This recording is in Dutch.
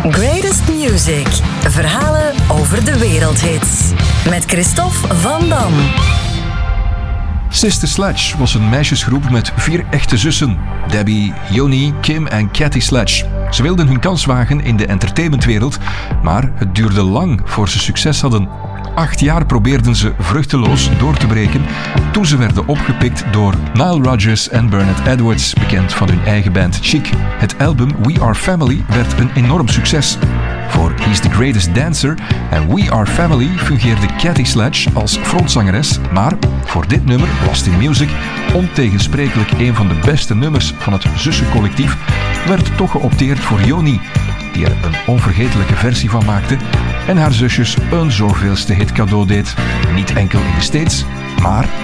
Greatest Music. Verhalen over de wereldhits. Met Christophe Van Dam. Sister Sledge was een meisjesgroep met 4 echte zussen. Debbie, Joni, Kim en Cathy Sledge. Ze wilden hun kans wagen in de entertainmentwereld, maar het duurde lang voor ze succes hadden. 8 jaar probeerden ze vruchteloos door te breken toen ze werden opgepikt door Nile Rodgers en Bernard Edwards, bekend van hun eigen band Chic. Het album We Are Family werd een enorm succes. Voor He's the Greatest Dancer en We Are Family fungeerde Cathy Sledge als frontzangeres, maar voor dit nummer, Lost in Music, ontegensprekelijk een van de beste nummers van het zussencollectief, werd toch geopteerd voor Joni, die er een onvergetelijke versie van maakte en haar zusjes een zoveelste hit cadeau deed. Niet enkel in de States, maar